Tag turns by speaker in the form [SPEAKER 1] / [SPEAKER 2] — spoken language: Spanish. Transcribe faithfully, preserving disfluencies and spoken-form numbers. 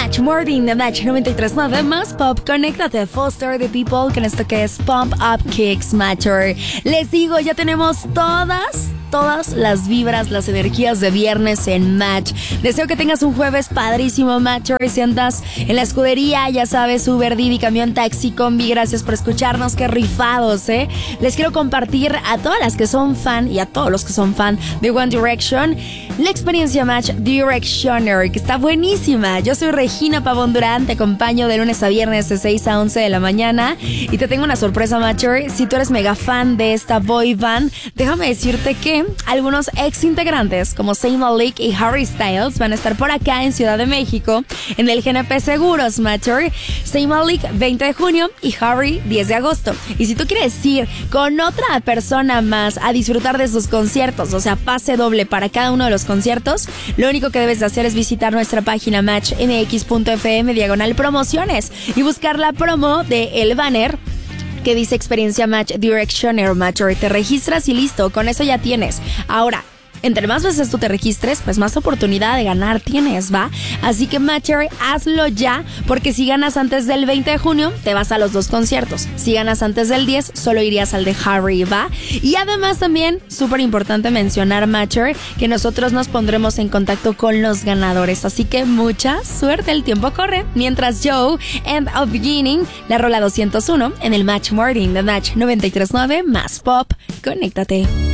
[SPEAKER 1] Match Morning de Match noventa y tres punto nueve más Pop. Conéctate, Foster the People, con esto que es Pump Up Kicks Matcher. Les digo, ya tenemos todas todas las vibras, las energías de viernes en Match. Deseo que tengas un jueves padrísimo, Matcher. Si andas en la escudería, ya sabes, Uber, Didi, camión, taxi, combi, gracias por escucharnos, qué rifados, ¿eh? Les quiero compartir a todas las que son fan y a todos los que son fan de One Direction la experiencia Match Directioner, que está buenísima. Yo soy Regina Pavón Durán, te acompaño de lunes a viernes de seis a once de la mañana y te tengo una sorpresa, Matcher. Si tú eres mega fan de esta boy band, déjame decirte que algunos ex integrantes como Zayn Malik y Harry Styles van a estar por acá en Ciudad de México en el G N P Seguros, Matcher. Zayn Malik veinte de junio y Harry diez de agosto. Y si tú quieres ir con otra persona más a disfrutar de sus conciertos, o sea, pase doble para cada uno de los conciertos, lo único que debes de hacer es visitar nuestra página match m x punto f m diagonal promociones y buscar la promo de el banner que dice experiencia Match Directioner, Matcher. Te registras y listo, con eso ya tienes. Ahora, entre más veces tú te registres, pues más oportunidad de ganar tienes, ¿va? Así que, Matcher, hazlo ya, porque si ganas antes del veinte de junio, te vas a los dos conciertos. Si ganas antes del diez, solo irías al de Harry, ¿va? Y además también, súper importante mencionar, Matcher, que nosotros nos pondremos en contacto con los ganadores. Así que mucha suerte, el tiempo corre. Mientras Joe, End of Beginning, la rola doscientos uno, en el Match Morning de Match noventa y tres punto nueve más Pop. Conéctate.